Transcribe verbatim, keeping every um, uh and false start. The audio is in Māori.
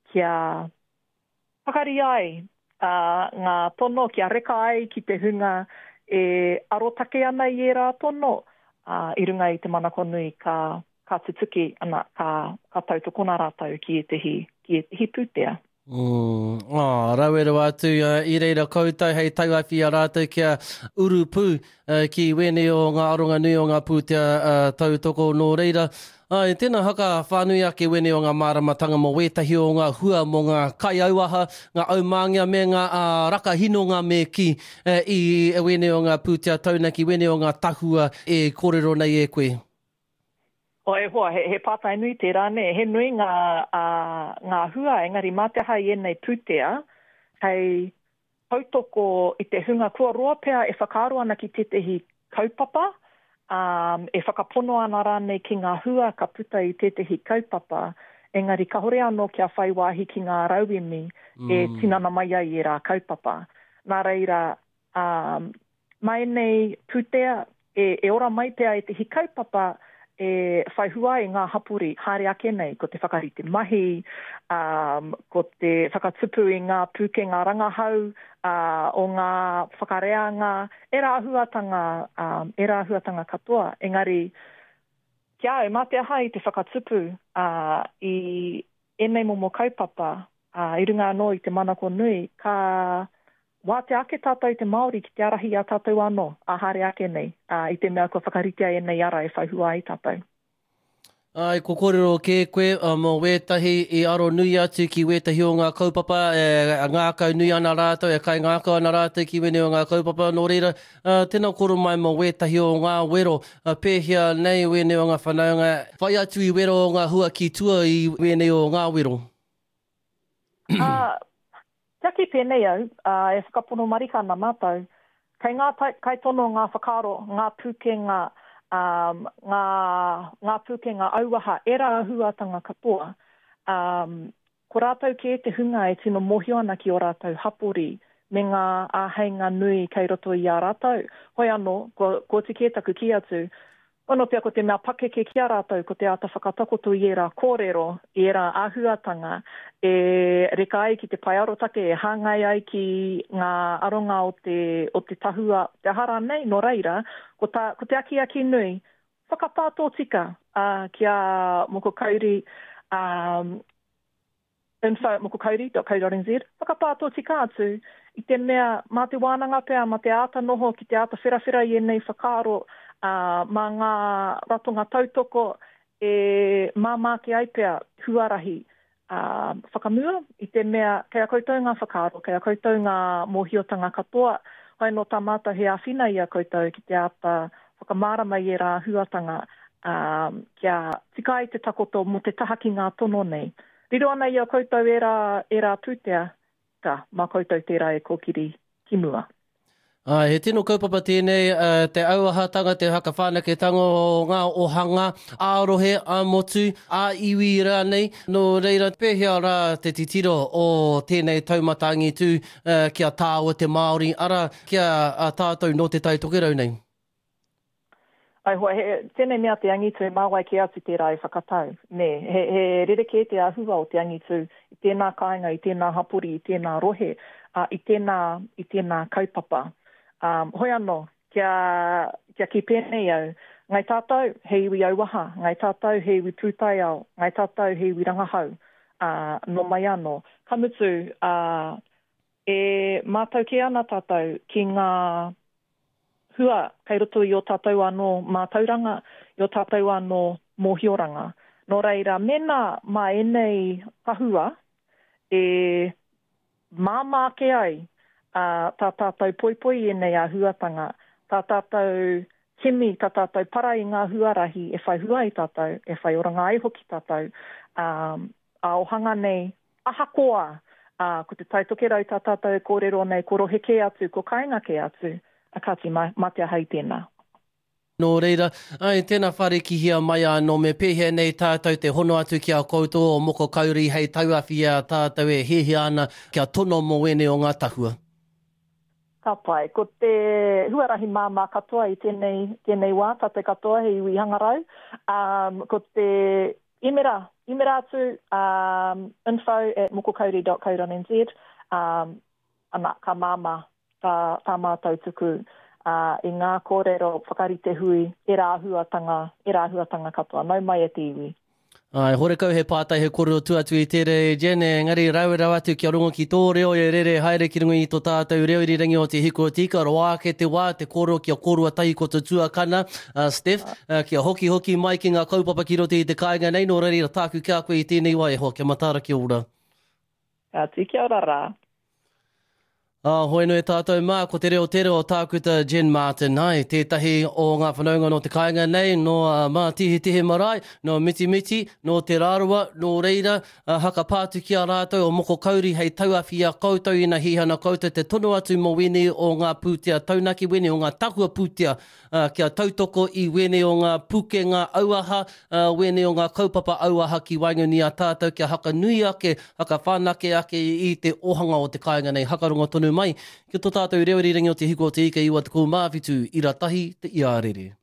kia pakari ai uh, ngā tono, kia reka ai ki te hunga e arotake ana i e rā tono, uh, i runga i te manako nui ka, ka tutuki ana, ka, ka tautokona rātau ki e tehi, ki e tehi pūtea. Mm. Oh, rauero atu, uh, i reira koutou, hei tauawhi a rātou kia urupu uh, ki wene o ngā aronga nui o ngā pūtea uh, tautoko nō reira. Ai, tēnā haka whānui ake wene o ngā māramatanga mo wētahi o ngā hua mo ngā kai auaha, ngā aumāngia me ngā uh, raka hinonga me ki uh, i wene o ngā pūtea taunaki, wene o ngā tahua e kōrero nei e koe. O e hoa, he, he pātai nui te rāne, he nui ngā, uh, ngā hua, engari mā te hai e nei pūtea, hei tautoko i te hunga kua roa pea e whakaaro ana ki te tehi kaupapa, um, e whakapono ana rāne ki ngā hua ka puta i te tehi kaupapa, engari ka hore anō kia whai wāhi ki ngā rauemi mm. e tinana mai ai e rā kaupapa. Nā reira, um, mai nei pūtea, e, e ora mai pea e tehi kaupapa, e whaihua i ngā hapuri, haere ake nei, ko te whakarite mahi, um, ko te whakatupu i ngā pūke ngā rangahau, uh, o ngā whakareanga, e rā huatanga, um, e rā huatanga katoa. Engari, kia au, mā te aha i te whakatupu uh, i enei momo kaupapa, uh, i runga anō i te manako nui, ka wā te ake tātou te Māori ki te arahi a tātou anō, a haere ake nei, uh, i te mea ko whakaritea e nei ara e whaihua i tātou. Ai, ko kōrero ke koe, uh, mō wētahi i aro nui atu ki wētahi o ngā kaupapa, e, ngākau nui ana rātou, e kai ngākau ana rātou ki wene o ngā kaupapa, nō reira, uh, tēnā koro mai mō wētahi o ngā wero, uh, pēhia nei wene o ngā whanaunga, whai atu i wero o ngā hua ki tua i wene o ngā wero. uh, Kia ki pēnei au, uh, e whakapono marika ana mātou, kei ngā tai, kai tono ngā whakaro, ngā pūkenga, um, ngā, ngā pūkenga auaha, e rā huatanga katoa, um, ko rātou ki e te hunga e tino mohio ana ki o rātou hapori, me ngā āheinga nui kei roto i a rātou. Hoi anō, ko, ko te kētaku ki atu, ono pia ko te mea pakeke ki a rātou, ko te ata whakatakoto i e rā kōrero, i e rā āhuatanga, e reka ai ki te paiarotake, e hāngai ai ki ngā aronga o te, o te tahua, te hara nei, no reira, ko, ta, ko te aki aki nui, whakapātō tika uh, ki a moko kauri, um, info moko kauri dot co dot n z, whakapātō tika atu, i te mea, mā te wānanga pēr, mā te āta noho, ki te āta whirawhira i e nei whakaro, Uh, mā ngā ratonga tautoko e māmāke ai pēr huarahi uh, whakamua i te mea kei a koutou ngā whakaaro, kei a koutou ngā mohiotanga katoa, hoi no tamata he awhina i a koutou ki te ata whakamārama i e rā huatanga uh, kia tika i te takoto mo te taha ki ngā tono nei. Riro ana i a koutou e rā, e rā pūtea, ka mā koutou tērā e kōkiri ki mua. Uh, he tino kaupapa tēnei, uh, te auahatanga, te haka whānaketanga o ngā ohanga, ārohe, āmotu, āiwi rānei, no reira pēhea rā te titiro o tēnei taumatangi tū uh, kia tāua te Māori, ara kia uh, tātou no te taitokerau nei. Ai hoa, he, tēnei mea te angitu e māwai ki atu tērā e whakatau. Ne, he, he rereke te ahua o te angitu i tēnā kāinga, i tēnā hapuri, i tēnā rohe, uh, i, tēnā, i tēnā kaupapa. Um, hoi anō, kia, kia ki pēnei au, ngai tātou he iwi auaha, ngai tātou he iwi pūtai au, ngai tātou he iwi rangahau, uh, no mai anō. Kamutu, uh, e mātou ki ana tātou ki ngā hua kei roto i o tātou anō mātauranga, i o tātou anō mohioranga. Nō reira, mena mā enei tahua e māmāke ai, Uh, tā tātou poipoi e nei a huatanga, tā tātou kimi, tā tātou para i ngā huarahi, e whai hua i tātou, e whai oranga ai hoki tātou, um, a ohanga nei, aha koa, uh, ko te taitokerau tā tātou e kōrero nei, ko roheke atu, ko kainga ke atu, a kāti ma, ma te ahai tēnā. Nō reira, ai, tēnā whare ki hia mai anō me pēhea nei tātou te hono atu ki a koutou o moko kauri hei tauawhia tātou e hehe ana kia tono mo wene o ngā tahua. Ka pai, ko te huarahi māmā katoa i tēnei, tēnei wā, tate katoa he iwi hangarau, um, ko te imera, ime rātu um, info at mokokauri dot co dot n z um, ana ka māma ka, ka mātou tuku uh, i ngā kōrero whakarite hui e rāhuatanga, e rāhuatanga katoa. Nau mai e te iwi. Ai, hore kau he pātai he kōrero tuatu i tere Jen, engari rau rau atu kia rongo ki tō reo e rere haere ki rungo i tō tātou reo i rangi o te hiko tika, roa ke te wā, te kōrero kia kōrua tai ko te tuakana, uh, Steph, uh, kia hoki hoki mai ki ngā kaupapa ki rote i te kāinga nei, no rari ra tāku kia koe i tēnei wai ho, kia matara ki ora. Ka tū kia ora rā. Ah, hoi no e tātou mā, ko te reo te reo o tākuta Jen Martin, ai, tētahi o ngā whanaunga no te kāinga nei, no uh, mā tihi tihi marae, no miti miti, no te rārua, no reira, uh, haka pātu ki a rātou o moko kauri hei tauawhia koutou ina hihana koutou te tono atu mo wene o ngā pūtea taunaki, wene o ngā takua pūtea, uh, kia tautoko i wene o ngā pukenga auaha, uh, wene o ngā kaupapa auaha ki waingungi a tātou, kia haka nui ake, haka whanake ake i te ohanga o te kāinga nei, hakarongo tonu mai, ki tō tātou reo ringi o te hiko o te ika iwa te kou māwhitu, i ratahi te iarere.